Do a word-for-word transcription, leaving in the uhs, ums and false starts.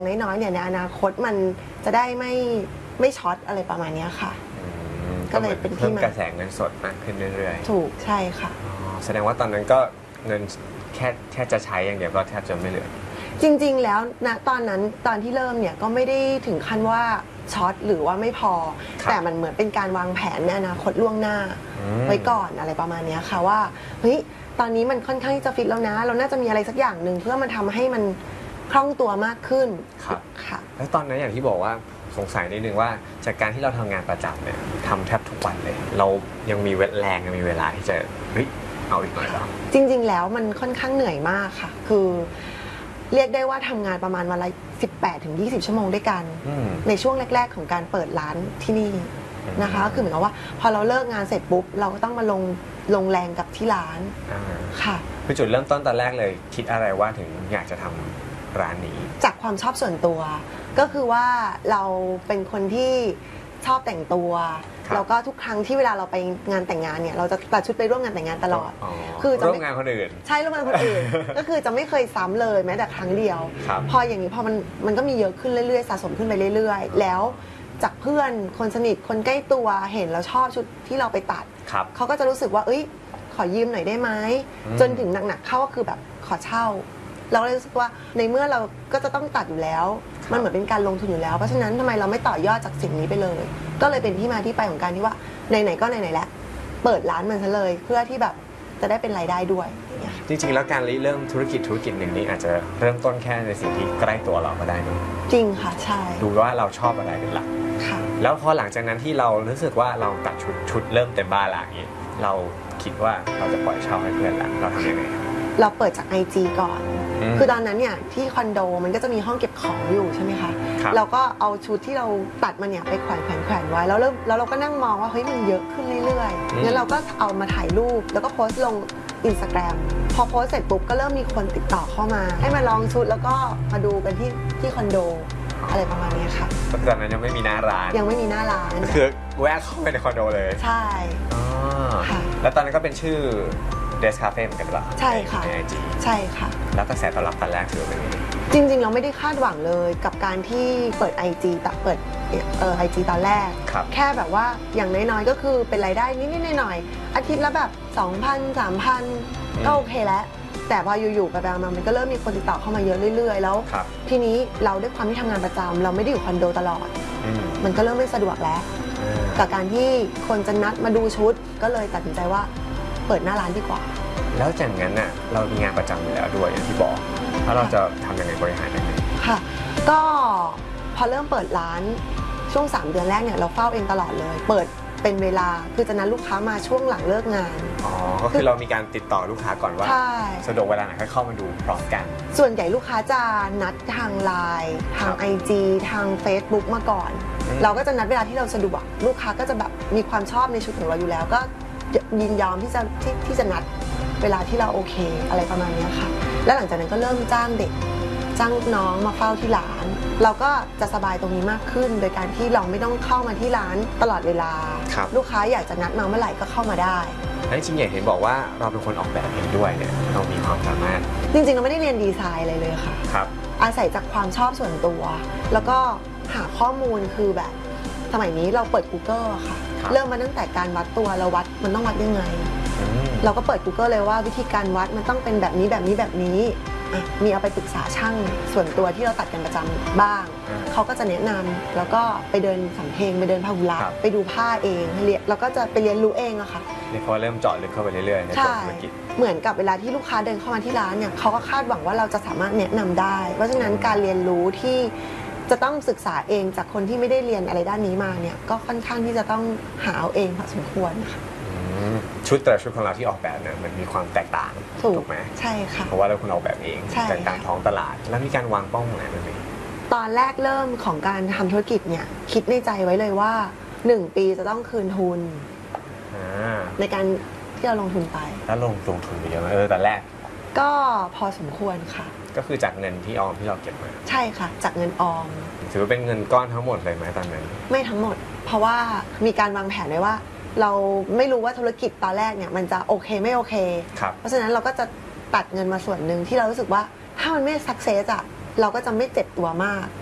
น้อยๆเนี่ยในอนาคตมันจะได้ไม่ไม่ช็อตอะไรประมาณนี้ค่ะก็เลยเป็นที่มากระแสเงินสดมากขึ้นเรื่อยๆถูกใช่ค่ะแสดงว่าตอนนั้นก็เงินแค่แค่จะใช้อย่างเดียวก็แทบจะไม่เหลือจริงๆแล้วณตอนนั้นตอนที่เริ่มเนี่ยก็ไม่ได้ถึงขั้นว่าช็อตหรือว่าไม่พอแต่มันเหมือนเป็นการวางแผนในอนาคตล่วงหน้าไว้ก่อนอะไรประมาณนี้ค่ะว่าเฮ้ยตอนนี้มันค่อนข้างที่จะฟิตแล้วนะเราน่าจะมีอะไรสักอย่างหนึ่งเพื่อมันทำให้มันคล่องตัวมากขึ้นครับค่ะแล้วตอนนั้นอย่างที่บอกว่าสงสัยนิดนึงว่าจากการที่เราทำงานประจำเนี่ยทำแทบทุกวันเลยเรายังมีเวลแรงยังมีเวลาที่จะเฮ้ยเอาอีกหน่อยแล้วจริงๆแล้วมันค่อนข้างเหนื่อยมากค่ะคือเรียกได้ว่าทำงานประมาณวันละ สิบแปดถึงยี่สิบ ชั่วโมงด้วยกันในช่วงแรกๆของการเปิดร้านที่นี่นะคะคือเหมือนกับว่าพอเราเลิกงานเสร็จปุ๊บเราก็ต้องมาลงลงแรงกับที่ร้านค่ะคือจุดเริ่มต้นตอนแรกเลยคิดอะไรว่าถึงอยากจะทำร้านนี้จากความชอบส่วนตัวก็คือว่าเราเป็นคนที่ชอบแต่งตัวแล้วก็ทุกครั้งที่เวลาเราไปงานแต่งงานเนี่ยเราจะตัดชุดไปร่วมงานแต่งงานตลอดคือร่วมงานคนอื่นใช่ร่วมงานคนอื่นก็คือจะไม่เคยซ้ำเลยแม้แต่ครั้งเดียวพออย่างนี้พอมันมันก็มีเยอะขึ้นเรื่อยๆสะสมขึ้นไปเรื่อยๆแล้วจากเพื่อนคนสนิทคนใกล้ตัวเห็นแล้วชอบชุดที่เราไปตัดเขาก็จะรู้สึกว่าเอ้ยขอยืมหน่อยได้ไหมจนถึงหนักๆเข้าก็คือแบบขอเช่าเราเลยรู้สึกว่าในเมื่อเราก็จะต้องตัดอยู่แล้วมันเหมือนเป็นการลงทุนอยู่แล้วเพราะฉะนั้นทำไมเราไม่ต่อยอดจากสิ่งนี้ไปเลยก็เลยเป็นที่มาที่ไปของการที่ว่าไหนๆก็ไหนๆแล้วเปิดร้านมันซะเลยเพื่อที่แบบจะได้เป็นรายได้ด้วยจริงๆแล้วการเริ่มธุรกิจธุรกิจหนึ่งนี้อาจจะเริ่มต้นแค่ในสิ่งที่ใกล้ตัวเราก็ได้นะจริงค่ะใช่ดูว่าเราชอบอะไรเป็นหลักแล้วพอหลังจากนั้นที่เรารู้สึกว่าเราตัดชุดชุดเริ่มเต็มบ้านละอย่างนี้เราคิดว่าเราจะปล่อยเช่าให้เพื่อนละเราทำยังไงเราเปิดจาก ไอ จี ก่อนคือตอนนั้นเนี่ยที่คอนโดมันก็จะมีห้องเก็บของอยู่ใช่ไหมคะเราก็เอาชุดที่เราตัดมาเนี่ยไปแขวนแขวนแขวนไว้แล้วเริ่มแล้วเราก็นั่งมองว่าเฮ้ยมันเยอะขึ้นเรื่อยๆงั้นเราก็เอามาถ่ายรูปแล้วก็โพสต์ลง อินสตาแกรม พอโพสต์เสร็จปุ๊บก็เริ่มมีคนติดต่อเข้ามาให้มาลองชุดแล้วก็มาดูกันที่ที่คอนโดอะไรประมาณนี้ค่ะตอนนั้นยังไม่มีหน้าร้านยังไม่มีหน้าร้านคือแวะเข้าไปในคอนโดเลยใช่ค่ะแล้วตอนนั้นก็เป็นชื่อเดสคาเฟ่เหมือนกันหรอใช่ค่ะใน ไอ จีใช่ค่ะแล้วกระแสตอบรับตอนแรกถือว่าเป็นยังไงจริงๆเราไม่ได้คาดหวังเลยกับการที่เปิด ไอ จี แต่เปิดเออ ไอ จี ตอนแรกแค่แบบว่าอย่างน้อยๆก็คือเป็นรายได้นิดๆหน่อยๆอาทิตย์ละแบบ สองพัน สามพัน ก็โอเคแล้วแต่พออยู่ๆไปๆมามันก็เริ่มมีคนติดต่อเข้ามาเยอะเรื่อยๆแล้วทีนี้เราด้วยความที่ทำงานประจำเราไม่ได้อยู่คอนโดตลอดมันก็เริ่มไม่สะดวกแล้วกับการที่คนจะนัดมาดูชุดก็เลยตัดสินใจว่าเปิดหน้าร้านดีกว่าแล้วจากนั้นน่ะเรามีงานประจำอยู่แล้วด้วยอย่างที่บอกแล้วเราจะทำยังไงบริหารยังไงค่ะก็พอเริ่มเปิดร้านช่วงสามเดือนแรกเนี่ยเราเฝ้าเองตลอดเลยเปิดเป็นเวลาคือจะนัดลูกค้ามาช่วงหลังเลิกงานอ๋อก็คือเรามีการติดต่อลูกค้าก่อนว่าสะดวกเวลาไหนให้เข้ามาดูพร้อมกันส่วนใหญ่ลูกค้าจะนัดทางไลน์ทาง ไอ จี ทาง Facebook มาก่อนเราก็จะนัดเวลาที่เราสะดวกลูกค้าก็จะแบบมีความชอบในชุดของเราอยู่แล้วก็ยินยอมที่จะที่ที่จะนัดเวลาที่เราโอเคอะไรประมาณนี้ค่ะแล้วหลังจากนั้นก็เริ่มจ้างเด็กจ้างลูกน้องมาเฝ้าที่ร้านเราก็จะสบายตรงนี้มากขึ้นโดยการที่เราไม่ต้องเข้ามาที่ร้านตลอดเวลาลูกค้าอยากจะนัดมาเมื่อไหร่ก็เข้ามาได้แล้วจริงๆเห็นบอกว่าเราเป็นคนออกแบบเองด้วยเนี่ยเรามีความสามารถจริงๆเราไม่ได้เรียนดีไซน์อะไรเลยค่ะครับอาศัยจากความชอบส่วนตัวแล้วก็หาข้อมูลคือแบบสมัยนี้เราเปิด Google อะค่ะเริ่มมาตั้งแต่การวัดตัวเราวัดมันต้องวัดยังไงเราก็เปิด Google เลยว่าวิธีการวัดมันต้องเป็นแบบนี้แบบนี้แบบนี้มีเอาไปปรึกษาช่างส่วนตัวที่เราตัดกันประจำบ้างเขาก็จะแนะนำแล้วก็ไปเดินสำเพ็งไปเดินพหุละไปดูผ้าเองเรียนแล้วก็จะไปเรียนรู้เองอะค่ะนี่เขาเริ่มเจาะลึกเข้าไปเรื่อยๆในธุรกิจเหมือนกับเวลาที่ลูกค้าเดินเข้ามาที่ร้านเนี่ยเขาก็คาดหวังว่าเราจะสามารถแนะนำได้เพราะฉะนั้นการเรียนรู้ที่จะต้องศึกษาเองจากคนที่ไม่ได้เรียนอะไรด้านนี้มาเนี่ยก็ค่อนข้างที่จะต้องหาเอาเองพอสมควรค่ะชุดแต่ละชุดของเราที่ออกแบบเนี่ยมันมีความแตกต่างถูกไหมใช่ค่ะเพราะว่าเราคุณออกแบบเองแตกต่างท้องตลาดแล้วมีการวางเป้าหมายไหมตอนแรกเริ่มของการทำธุรกิจเนี่ยคิดในใจไว้เลยว่าหนึ่งปีจะต้องคืนทุนในการที่เราลงทุนไปแล้วลงลงทุนไปเยอะไหมเออตอนแรกก็พอสมควรค่ะก็คือจากเงินที่ออมที่เราเก็บมาใช่ค่ะจากเงินออมถือว่าเป็นเงินก้อนทั้งหมดเลยไหมตอนนั้นไม่ทั้งหมดเพราะว่ามีการวางแผนไว้ว่าเราไม่รู้ว่าธุรกิจตอนแรกเนี่ยมันจะโอเคไม่โอเคเพราะฉะนั้นเราก็จะตัดเงินมาส่วนหนึ่งที่เรารู้สึกว่าถ้ามันไม่สักเซสอะเราก็จะไม่เจ็บตัวมาก